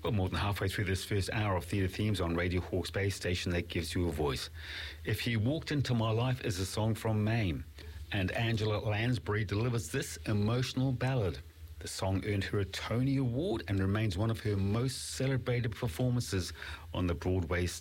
Well, more than halfway through this first hour of Theatre Themes on Radio Hawke's Bay, station that gives you a voice. If He Walked Into My Life is a song from Maine, and Angela Lansbury delivers this emotional ballad. The song earned her a Tony Award and remains one of her most celebrated performances on the Broadway stage.